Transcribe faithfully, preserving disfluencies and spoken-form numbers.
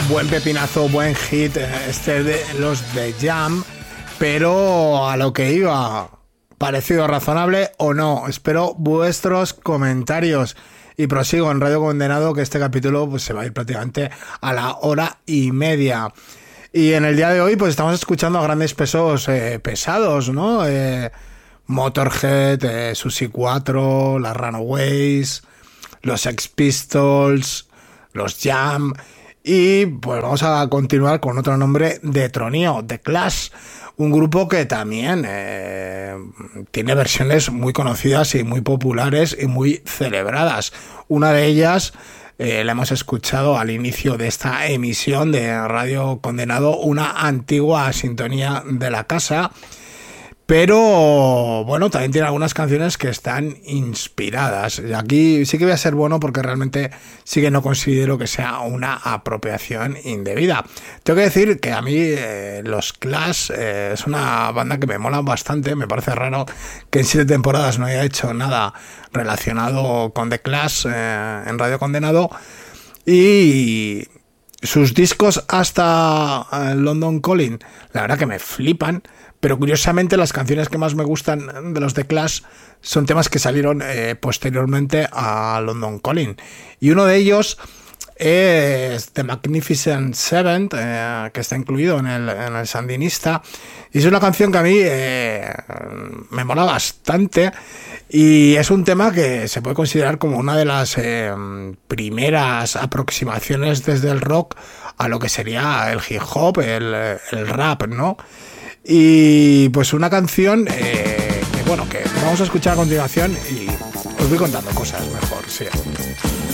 buen pepinazo, buen hit, este de los de Jam, pero a lo que iba, parecido razonable o no. Espero vuestros comentarios y prosigo en Radio Condenado, que este capítulo pues se va a ir prácticamente a la hora y media. Y en el día de hoy pues estamos escuchando a grandes pesos eh, pesados, ¿no? Eh, Motorhead, eh, Susi cuatro, las Runaways, los Sex Pistols, los Jam. Y pues vamos a continuar con otro nombre de tronío, The Clash, un grupo que también eh, tiene versiones muy conocidas y muy populares y muy celebradas. Una de ellas eh, la hemos escuchado al inicio de esta emisión de Radio Condenado, una antigua sintonía de la casa. Pero bueno, también tiene algunas canciones que están inspiradas. Y aquí sí que voy a ser bueno porque realmente sí que no considero que sea una apropiación indebida. Tengo que decir que a mí eh, los Clash eh, es una banda que me mola bastante. Me parece raro que en siete temporadas no haya hecho nada relacionado con The Clash eh, en Radio Condenado. Y sus discos hasta eh, London Calling, la verdad que me flipan. Pero curiosamente las canciones que más me gustan de los The Clash son temas que salieron eh, posteriormente a London Calling. Y uno de ellos es The Magnificent Seven, eh, que está incluido en el, en el Sandinista. Y es una canción que a mí eh, me mola bastante. Y es un tema que se puede considerar como una de las eh, primeras aproximaciones desde el rock a lo que sería el hip hop, el, el rap, ¿no? Y pues una canción eh, que bueno, que vamos a escuchar a continuación y os voy contando cosas mejor, sí.